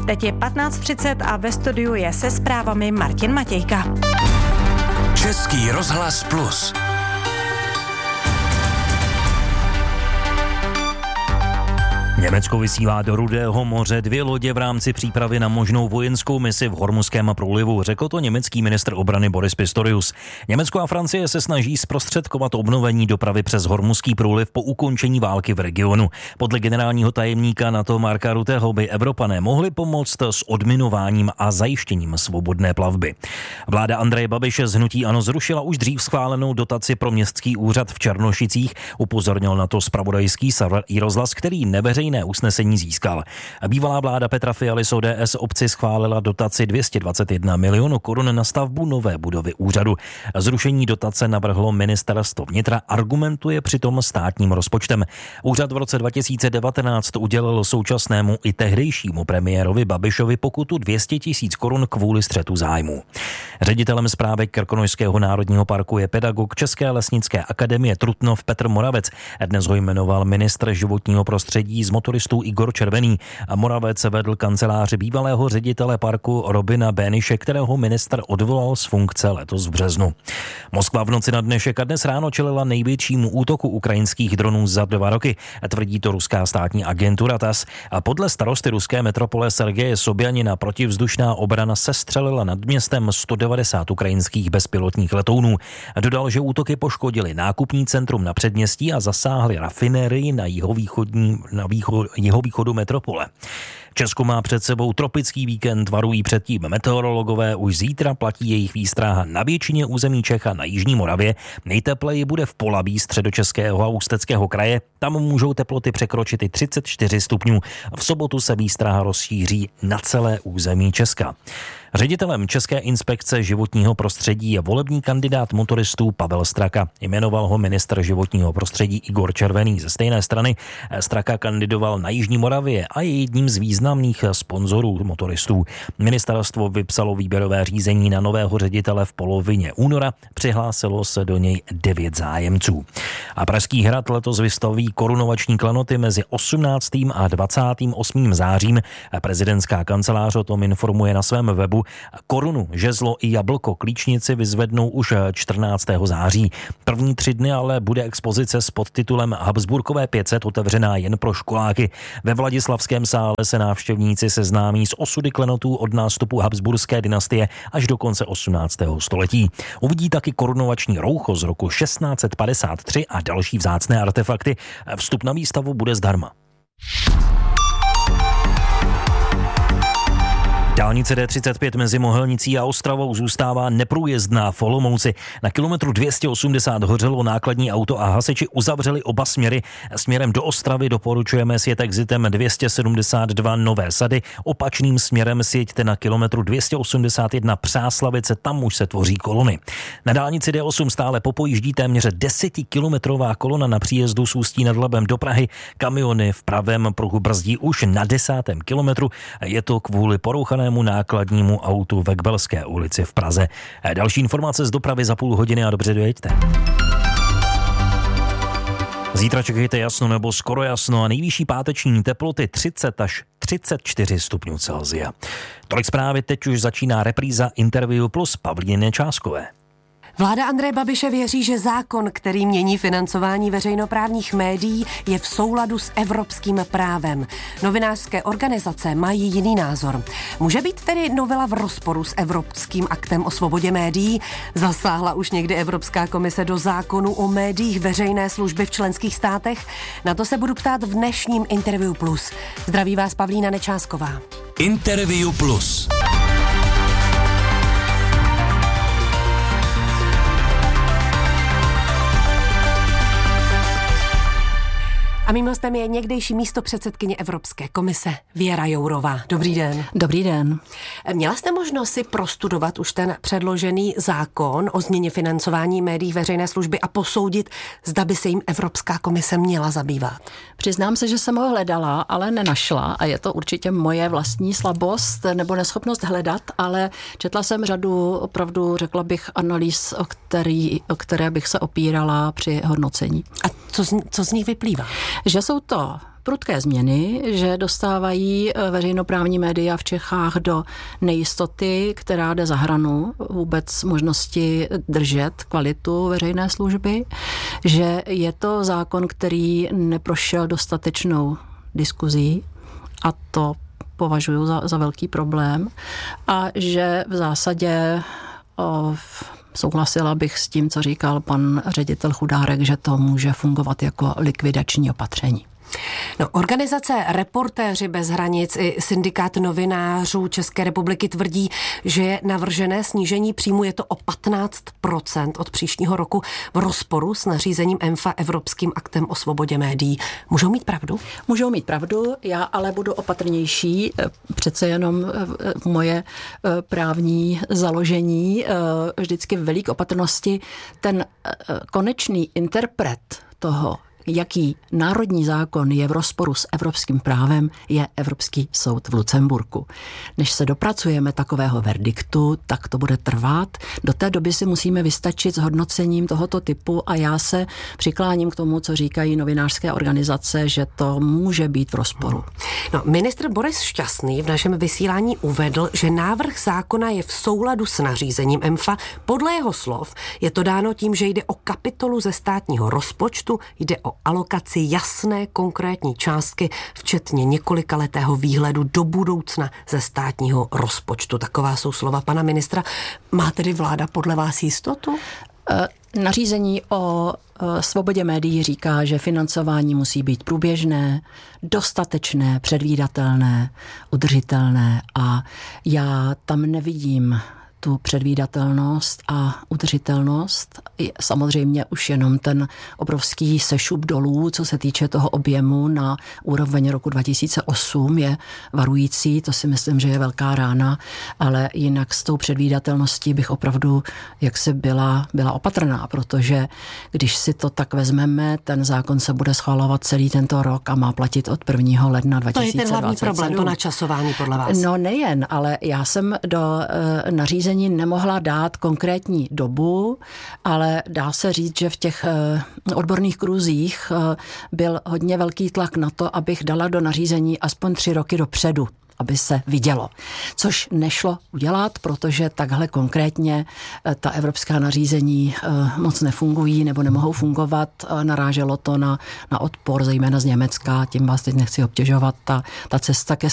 Teď je 15:30 a ve studiu je se zprávami Martin Matějka. Český rozhlas Plus. Německo vysílá do Rudého moře 2 lodě v rámci přípravy na možnou vojenskou misi v Hormuzském průlivu, řekl to německý ministr obrany Boris Pistorius. Německo a Francie se snaží zprostředkovat obnovení dopravy přes Hormuzský průliv po ukončení války v regionu. Podle generálního tajemníka NATO Marka Rutteho by Evropané mohli pomoct s odminováním a zajištěním svobodné plavby. Vláda Andreje Babiše z hnutí ANO zrušila už dřív schválenou dotaci pro městský úřad v Černošicích, upozornil na to zpravodajský server iRozhlas, který neveřejně usnesení získal. Bývalá vláda Petra Fialy z ODS obci schválila dotaci 221 milionů korun na stavbu nové budovy úřadu. Zrušení dotace navrhlo ministerstvo vnitra, argumentuje přitom státním rozpočtem. Úřad v roce 2019 udělil současnému i tehdejšímu premiérovi Babišovi pokutu 200 000 korun kvůli střetu zájmů. Ředitelem správy Krkonošského národního parku je pedagog České lesnické akademie Trutnov Petr Moravec. Dnes ho jmenoval ministr životního prostředí z motoristů Igor Červený. Moravec vedl kanceláři bývalého ředitele parku Robina Béniše, kterého ministr odvolal z funkce letos v březnu. Moskva v noci na dnešek a dnes ráno čelila největšímu útoku ukrajinských dronů za 2 roky, tvrdí to ruská státní agentura TASS. A podle starosty ruské metropole Sergeje Sobjanina protivzdušná obrana sestřelila nad městem 190 ukrajinských bezpilotních letounů. Dodal, že útoky poškodily nákupní centrum na předměstí a zasáhly rafinérii na jihovýchodu metropole. Česko má před sebou tropický víkend, varují předtím meteorologové, už zítra platí jejich výstraha na většině území Čech a na jižní Moravě. Nejtepleji bude v Polabí středočeského a Ústeckého kraje, tam můžou teploty překročit i 34 stupňů. V sobotu se výstraha rozšíří na celé území Česka. Ředitelem České inspekce životního prostředí je volební kandidát motoristů Pavel Straka. Jmenoval ho ministr životního prostředí Igor Červený ze stejné strany. Straka kandidoval na jižní Moravě a je jedním z významných sponzorů motoristů. Ministerstvo vypsalo výběrové řízení na nového ředitele v polovině února. Přihlásilo se do něj 9 zájemců. A Pražský hrad letos vystaví korunovační klenoty mezi 18. a 28. zářím. Prezidentská kancelář o tom informuje na svém webu. Korunu, žezlo i jablko klíčnici vyzvednou už 14. září. První 3 dny ale bude expozice s podtitulem Habsburkové 500 otevřená jen pro školáky. Ve Vladislavském sále se návštěvníci seznámí s osudy klenotů od nástupu Habsburské dynastie až do konce 18. století. Uvidí taky korunovační roucho z roku 1653 a další vzácné artefakty. Vstup na výstavu bude zdarma. Dálnice D35 mezi Mohelnicí a Ostravou zůstává neprůjezdná v Olomouci. Na kilometru 280 hořelo nákladní auto a hasiči uzavřeli oba směry. Směrem do Ostravy doporučujeme sjet exitem 272 Nové Sady. Opačným směrem sjeďte na kilometru 281 Přáslavice, tam už se tvoří kolony. Na dálnici D8 stále popojíždí téměř 10kilometrová kolona na příjezdu z Ústí nad Labem do Prahy. Kamiony v pravém pruhu brzdí už na 10. kilometru. Je to kvůli porouchanému nákladnímu autu ve Kbelské ulici v Praze. Další informace z dopravy za půl hodiny a dobře dojeďte. Zítra čekejte jasno nebo skoro jasno a nejvyšší páteční teploty 30 až 34 stupňů Celsia. Tolik zprávy, teď už začíná repríza Interview Plus Pavlíny Nečáskové. Vláda Andreje Babiše věří, že zákon, který mění financování veřejnoprávních médií, je v souladu s evropským právem. Novinářské organizace mají jiný názor. Může být tedy novela v rozporu s Evropským aktem o svobodě médií? Zasáhla už někdy Evropská komise do zákonu o médiích veřejné služby v členských státech? Na to se budu ptát v dnešním Interview Plus. Zdraví vás Pavlína Nečásková. Interview Plus. A mým hostem je někdejší místopředsedkyně Evropské komise Věra Jourová. Dobrý den. Dobrý den. Měla jste možnost si prostudovat už ten předložený zákon o změně financování médií veřejné služby a posoudit, zda by se jim Evropská komise měla zabývat? Přiznám se, že jsem ho hledala, ale nenašla a je to určitě moje vlastní slabost nebo neschopnost hledat, ale četla jsem řadu opravdu, řekla bych, analýz, o které bych se opírala při hodnocení. A co z nich vyplývá? Že jsou to prudké změny, že dostávají veřejnoprávní média v Čechách do nejistoty, která jde za hranu vůbec možnosti držet kvalitu veřejné služby, že je to zákon, který neprošel dostatečnou diskuzí a to považuji za velký problém a že v zásadě souhlasila bych s tím, co říkal pan ředitel Chudárek, že to může fungovat jako likvidační opatření. No, organizace Reportéři bez hranic i syndikát novinářů České republiky tvrdí, že je navržené snížení příjmu, je to o 15% od příštího roku, v rozporu s nařízením EMFA, Evropským aktem o svobodě médií. Můžou mít pravdu? Můžou mít pravdu, já ale budu opatrnější. Přece jenom moje právní založení vždycky velik opatrnosti. Ten konečný interpret toho, jaký národní zákon je v rozporu s evropským právem, je Evropský soud v Lucemburku. Než se dopracujeme takového verdiktu, tak to bude trvat. Do té doby si musíme vystačit s hodnocením tohoto typu a já se přikláním k tomu, co říkají novinářské organizace, že to může být v rozporu. No, ministr Boris Šťastný v našem vysílání uvedl, že návrh zákona je v souladu s nařízením EMFA. Podle jeho slov je to dáno tím, že jde o kapitolu ze státního rozpočtu, jde o alokaci jasné konkrétní částky, včetně několikaletého výhledu do budoucna ze státního rozpočtu. Taková jsou slova pana ministra. Má tedy vláda podle vás jistotu? Nařízení o svobodě médií říká, že financování musí být průběžné, dostatečné, předvídatelné, udržitelné a já tam nevidím tu předvídatelnost a udržitelnost. Samozřejmě už jenom ten obrovský sešup dolů, co se týče toho objemu na úroveň roku 2008 je varující, to si myslím, že je velká rána, ale jinak s tou předvídatelností bych opravdu jaksi byla opatrná, protože když si to tak vezmeme, ten zákon se bude schvalovat celý tento rok a má platit od 1. ledna 2027. To je ten hlavní problém, to načasování podle vás. No nejen, ale já jsem do nařízení nemohla dát konkrétní dobu, ale dá se říct, že v těch odborných kruzích byl hodně velký tlak na to, abych dala do nařízení aspoň 3 roky dopředu, aby se vidělo. Což nešlo udělat, protože takhle konkrétně ta evropská nařízení moc nefungují nebo nemohou fungovat. Naráželo to na odpor, zejména z Německa, tím vás teď nechci obtěžovat. Ta cesta ke